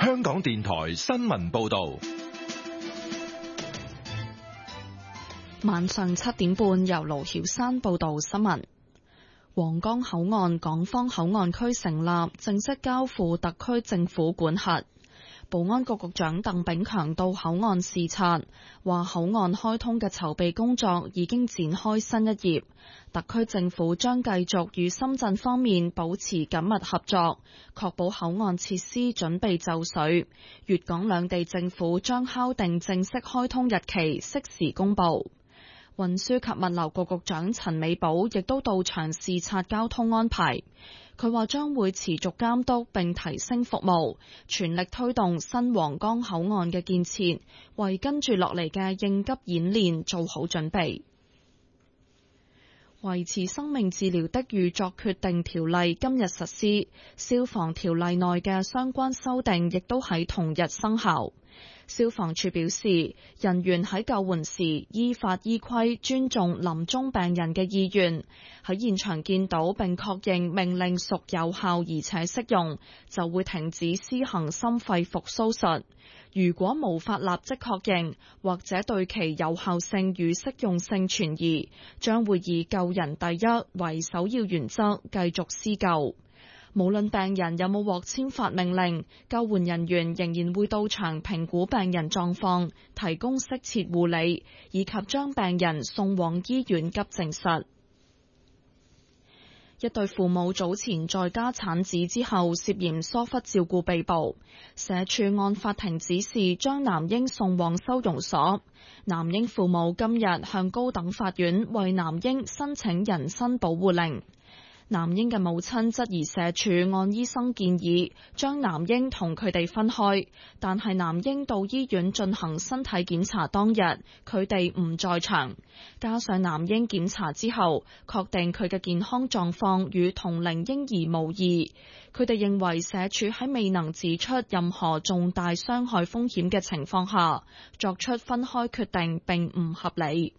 香港電台新聞報道。 晚上7點半，由盧曉山報道新聞。皇崗口岸港方口岸區成立，正式交付特區政府管轄。保安局局長鄧炳強到口岸視察，話口岸開通嘅籌備工作已經展開新一頁。特區政府將繼續與深圳方面保持緊密合作，確保口岸設施準備就緒。粵港兩地政府將敲定正式開通日期，適時公佈。運輸及物流局局長陳美寶亦都到場視察交通安排。佢話將會持續監督並提升服務，全力推動新皇崗口岸嘅建設，為跟住落嚟嘅應急演練做好準備。維持生命治療的預作決定條例今日實施，消防條例內嘅相關修訂亦都喺同日生效。消防處表示，人員喺救援時依法依規尊重臨終病人嘅意願，喺現場見到並確認命令屬有效而且適用，就會停止施行心肺復甦術。如果無法立即確認，或者對其有效性與適用性存疑，將會以救人第一為首要原則繼續施救。無論病人有冇獲簽發命令，救援人員仍然會到場評估病人狀況，提供適切護理，以及將病人送往醫院急症室。一對父母早前在家產子之後涉嫌疏忽照顧被捕，社署按法庭指示將男嬰送往收容所。男嬰父母今日向高等法院為男嬰申請人身保護令。男嬰嘅母親質疑社署按醫生建議將男嬰同佢哋分開，但係男嬰到醫院進行身體檢查當日，佢哋唔在場，加上男嬰檢查之後確定佢嘅健康狀況與同齡嬰兒無異，佢哋認為社署喺未能指出任何重大傷害風險嘅情況下作出分開決定並唔合理。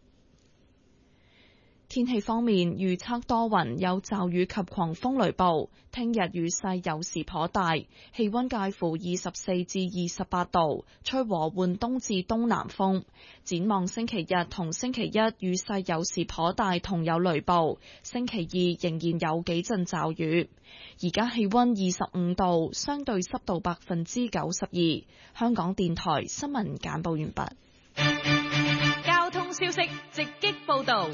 天氣方面，預測多雲，有驟雨及狂風雷暴。聽日雨勢有時頗大，氣溫介乎24至28度，吹和緩東至東南風。展望星期日同星期一，雨勢有時頗大，同有雷暴。星期二仍然有幾陣驟雨。而家氣溫25度，相對濕度92%。香港電台新聞簡報完畢。 交通消息直擊報道。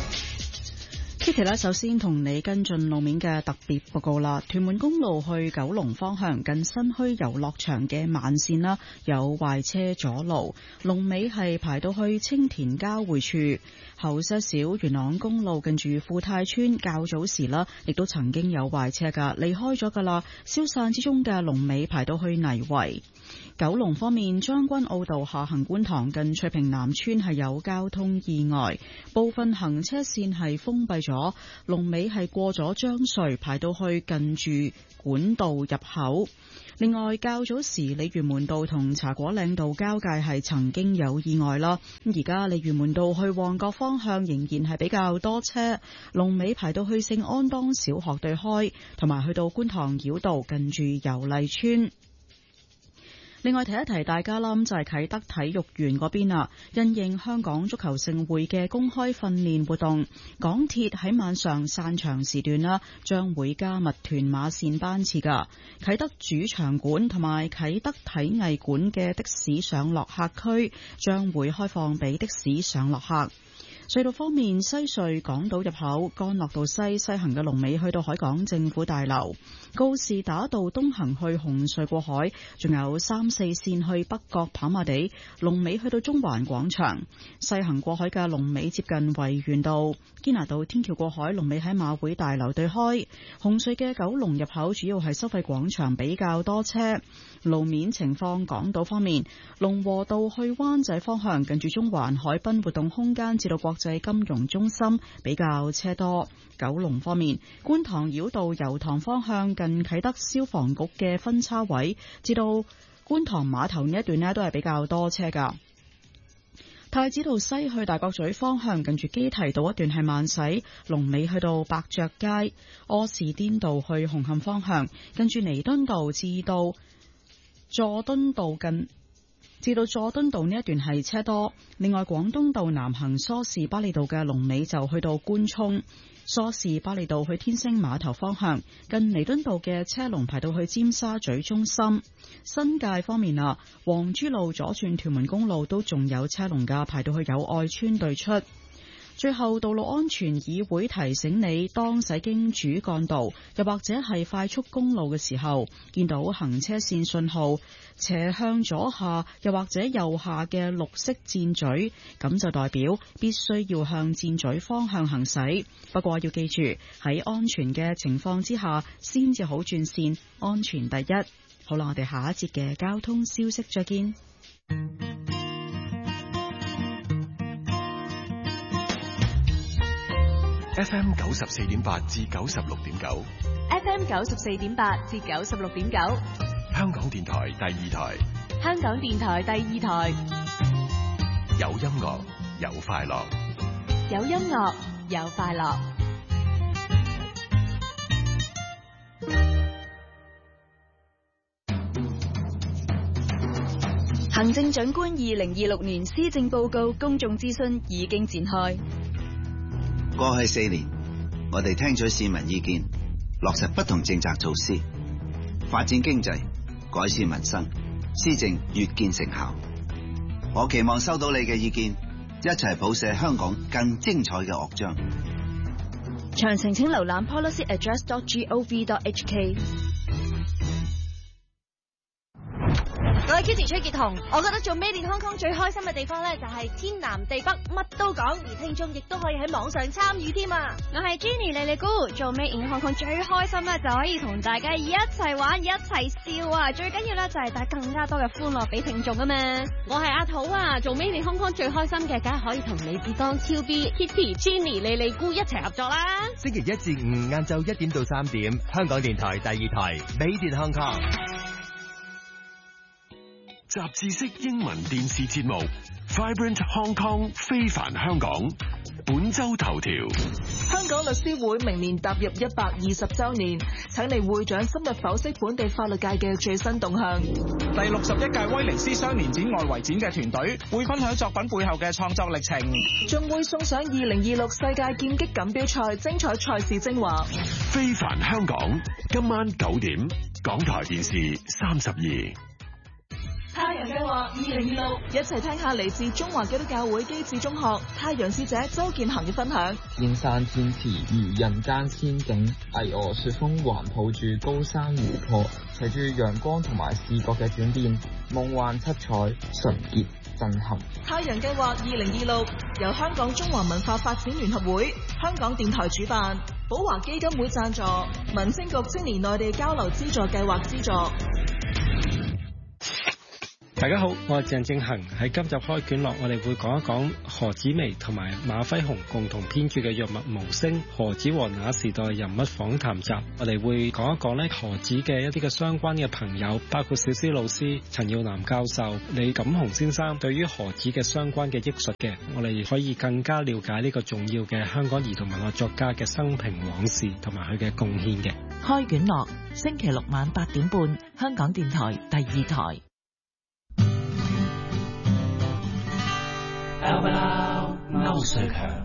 Kitty 咧，首先同你跟進路面嘅特別報告啦。屯門公路去九龍方向近新墟遊樂場嘅慢線啦，有壞車阻路，龍尾係排到去青田交匯處。後些少元朗公路近住富泰村較早時啦，亦都曾經有壞車噶，離開咗噶啦。消散之中嘅龍尾排到去泥圍。九龍方面，將軍澳道下行觀塘近翠屏南村係有交通意外，部分行車線係封閉咗，龍尾係過咗將隧排到去近住管道入口。另外，較早時鯉魚門道同茶果嶺道交界係曾經有意外啦。咁而家鯉魚門道去旺角方向仍然係比較多車，龍尾排到去聖安當小學對開，同埋去到觀塘繞道近住油麗邨。另外提一提大家啦，就係啟德體育園嗰邊啦，因應香港足球盛會嘅公開訓練活動，港鐵喺晚上散場時段啦，將會加密屯馬線班次噶。啟德主場館同埋啟德體藝館嘅的士上落客區將會開放俾的士上落客。隧道方面，西隧港島入口干諾道西行嘅龍尾去到海港政府大樓，告士打道東行去紅隧過海，仲有3、4線去北角跑馬地，龍尾去到中環廣場。西行過海嘅龍尾接近維園道，堅拿道天橋過海龍尾喺馬會大樓對開。紅隧嘅九龍入口主要係收費廣場比較多車。路面情況，港島方面，龍和道去灣仔方向近住中環海濱活動空間至到國際金融中心比較車多。九龍方面，觀塘繞道油塘方向近啟德消防局嘅分叉位至到觀塘碼頭呢一段呢都係比較多車噶。太子道西去大角咀方向近住基堤道一段係慢駛，龍尾去到百爵街。柯士甸道去紅磡方向近住彌敦道至到佐敦道至到佐敦道呢一段係車多。另外，廣東道南行梳士巴利道嘅龍尾就去到官涌。梳士巴利道去天星碼頭方向，近彌敦道嘅車龍排到去尖沙咀中心。新界方面啊，黃珠路左轉屯門公路都仲有車龍㗎，排到去友愛村對出。最後，道路安全議會提醒你，當駛經主幹道又或者係快速公路嘅時候，見到行車線信號斜向左下又或者右下嘅綠色箭嘴，咁就代表必須要向箭嘴方向行駛。不過要記住，喺安全嘅情況之下先至好轉線，安全第一。好啦，我哋下一節嘅交通消息再見。 FM 94.8至96.9 FM 94.8至96.9， 香港電台第二台， 香港電台第二台， 有音樂有快樂， 有音樂有快樂。行政長官2026年施政報告公眾諮詢已經展開。 過去4年，我哋聽取市民意見，落實不同政策措施，發展經濟，改善民生，施政越見成效。我期望收到你嘅意見，一齊譜寫香港更精彩嘅樂章。 詳情請瀏覽 policyaddress.gov.hk。我係 Kitty 崔潔彤，我覺得做 Made in Hong Kong 最開心嘅地方咧，就係天南地北乜都講，而聽眾亦都可以喺網上參與添啊！我係 Jenny 莉莉姑，做 Made in Hong Kong 最開心咧，就可以同大家一齊玩一齊笑啊！最緊要咧就係帶更加多嘅歡樂俾聽眾啊嘛！我係阿土啊，做 Made in Hong Kong 最開心嘅，梗係可以同李志剛、超 B、Kitty、Jenny 莉莉姑一齊合作啦！ 星期一至五晏晝1點到3點，香港電台第二台 Made in Hong Kong。 雜誌式英文電視節目 Vibrant Hong Kong 非凡香港，本周頭條。 香港律師會明年踏入120週年，請嚟會長深入剖析本地法律界嘅最新動向。 第61屆威尼斯雙年展外圍展嘅團隊會分享作品背後嘅創作歷程， 仲會送上2026世界劍擊錦標賽精彩賽事精華。 非凡香港，今晚9點，港台電視32。 太陽計劃2026，一齊聽下嚟自中華基督教會基智中學太陽使者周建恒嘅分享。 天山天池如人間仙境，巍峨雪峰環抱住高山湖泊，隨住陽光同埋視覺嘅轉變，夢幻七彩，純潔震撼。 太陽計劃2026由香港中華文化發展聯合會、香港電台主辦，寶華基金會贊助，民政局青年內地交流資助計劃資助。 大家好，我係鄭正恒。喺今集開卷樂，我哋會講一講何紫薇同埋馬輝鴻共同編著嘅《藥物無聲：何紫和那時代人物訪談集》。我哋會講一講咧何紫嘅一啲嘅相關嘅朋友，包括小思老師、陳耀南教授、李錦雄先生，對於何紫嘅相關嘅憶述嘅，我哋可以更加了解呢個重要嘅香港兒童文學作家嘅生平往事同埋佢嘅貢獻嘅。 開卷樂，星期六晚8點半，香港電台第二台。 歐瑞強，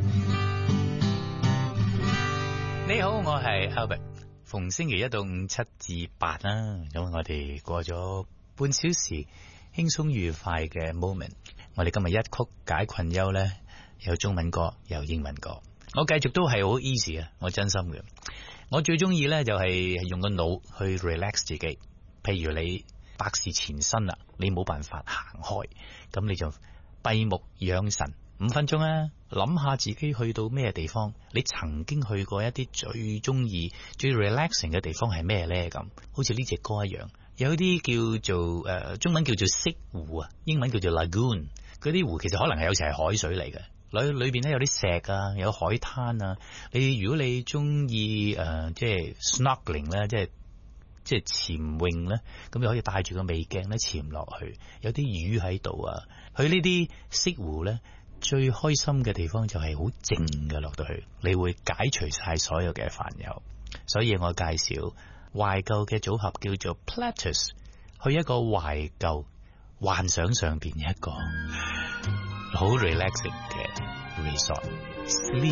你好，我係 Albert。逢星期一到5 7至8啦，咁我哋過咗半小時輕鬆愉快嘅 moment。我哋今日一曲解困憂咧，有中文歌，有英文歌。我繼續都係好 easy 啊，我真心嘅。我最中意咧就係用個腦去 relax 自己。譬如你百事纏身啦，你冇辦法行開，咁你就閉目養神5分鐘啊，諗下自己去到咩地方，你曾經去過一啲最中意、最 relaxing 嘅地方係咩咧？咁好似呢隻歌一樣，有啲叫做中文叫做潟湖啊，英文叫做 lagoon。嗰啲湖其實可能係有時係海水嚟嘅，裏邊咧有啲石啊，有海灘啊。如果你中意即係 snorkeling 咧，即係潛泳咧，咁你可以帶住個微鏡咧潛落去，有啲魚喺度啊。去呢啲潟湖咧，最開心嘅地方就係好靜嘅，落到去你會解除晒所有嘅煩憂。所以我介紹懷舊嘅組合叫做 Platters 去一個懷舊幻想上邊一個好 relaxing 嘅 resort。